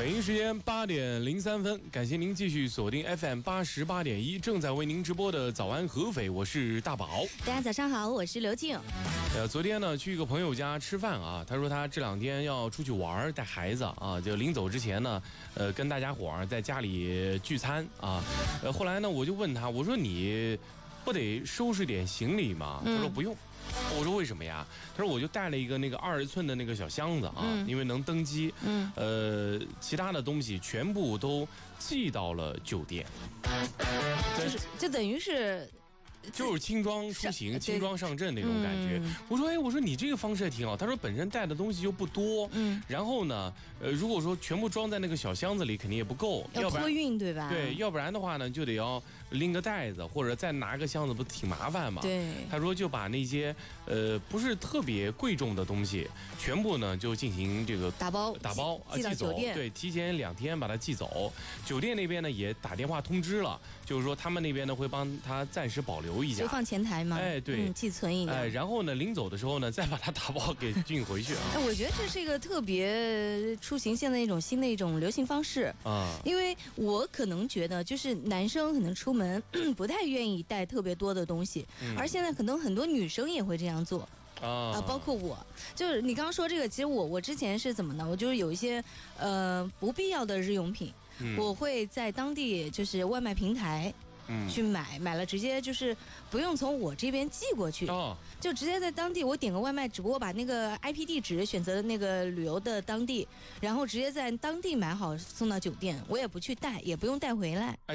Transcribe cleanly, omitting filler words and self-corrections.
北京时间8:03，感谢您继续锁定 FM 88.1，正在为您直播的早安合肥，我是大宝。 大家早上好，我是刘静。 昨天呢去一个朋友家吃饭啊，他说他这2天要出去玩，带孩子啊，就临走之前呢，跟大家伙在家里聚餐啊。后来呢我就问他，我说你不得收拾点行李吗？他说不用。我说为什么呀？他说我就带了一个那个20寸的那个小箱子啊，因为能登机。其他的东西全部都寄到了酒店。 就等于是。 就是轻装出行、轻装上阵那种感觉。我说你这个方式也挺好。他说本身带的东西就不多，然后呢，如果说全部装在那个小箱子里，肯定也不够， 要托运对吧？ 对，要不然的话呢，就得要拎个袋子，或者再拿个箱子，不挺麻烦吗？ 对。 他说就把那些不是特别贵重的东西，全部呢就进行这个打包寄到酒店。 对，提前2天把它寄走。酒店那边呢也打电话通知了，就是说他们那边呢会帮他暂时保留一下， 就放前台吗？ 对， 寄存一下。 然后呢，临走的时候呢，再把它打包给运回去啊。 我觉得这是一个特别出行现在一种新的一种流行方式啊。因为我可能觉得，就是男生可能出门不太愿意带特别多的东西，而现在可能很多女生也会这样做。包括我，就是你刚刚说这个，其实我之前是怎么呢？我就是有一些不必要的日用品，我会在当地就是外卖平台。去买了直接就是不用从我这边寄过去，就直接在当地我点个外卖，只不过把那个 IP 地址选择的那个旅游的当地，然后直接在当地买好送到酒店，我也不去带，也不用带回来。